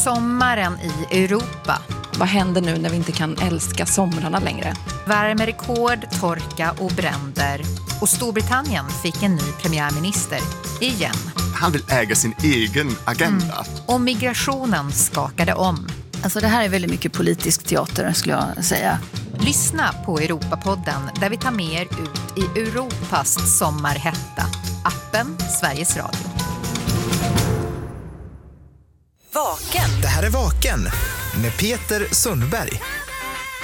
sommaren i Europa. Vad händer nu när vi inte kan älska somrarna längre? Värmerekord, torka och bränder. Och Storbritannien fick en ny premiärminister igen. Han vill äga sin egen agenda. Och migrationen skakade om. Alltså det här är väldigt mycket politisk teater skulle jag säga. Lyssna på Europapodden där vi tar med er ut i Europas sommarhetta. Appen Sveriges Radio. Vaken. Det här är Vaken med Peter Sundberg.